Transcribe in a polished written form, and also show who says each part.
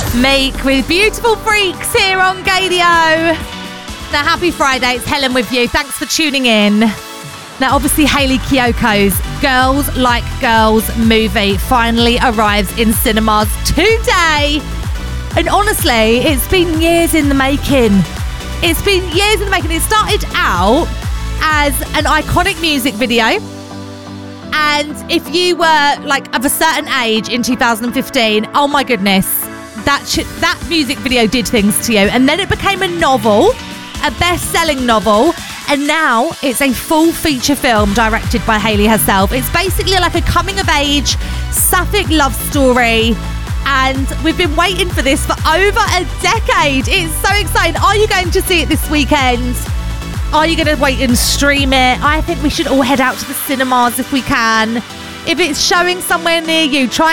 Speaker 1: Meek with Beautiful Freaks here on Gadio. Now, happy Friday. It's Helen with you. Thanks for tuning in. Now, obviously, Hayley Kiyoko's Girls Like Girls movie finally arrives in cinemas today. And honestly, it's been years in the making. It started out as an iconic music video. And if you were like of a certain age in 2015, oh my goodness, that music video did things to you. And then it became a novel, a best-selling novel. And now it's a full feature film directed by Hayley herself. It's basically like a coming-of-age sapphic love story. And we've been waiting for this for over a decade. It's so exciting. Are you going to see it this weekend? Are you going to wait and stream it? I think we should all head out to the cinemas if we can. If it's showing somewhere near you, try